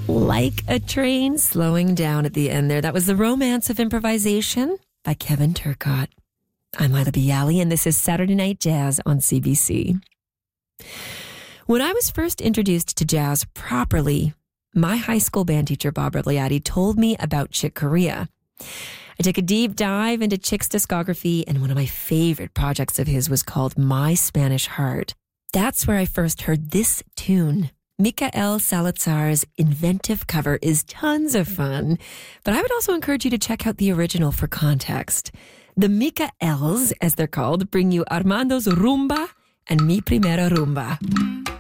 Like a train slowing down at the end there. That was The Romance of Improvisation by Kevin Turcotte. I'm Lila Bialy, and this is Saturday Night Jazz on CBC. When I was first introduced to jazz properly, my high school band teacher, Bob Regliati, told me about Chick Corea. I took a deep dive into Chick's discography, and one of my favorite projects of his was called My Spanish Heart. That's where I first heard this tune. Mikael Salazar's inventive cover is tons of fun, but I would also encourage you to check out the original for context. The Mikaels, as they're called, bring you Armando's Rumba and Mi Primera Rumba.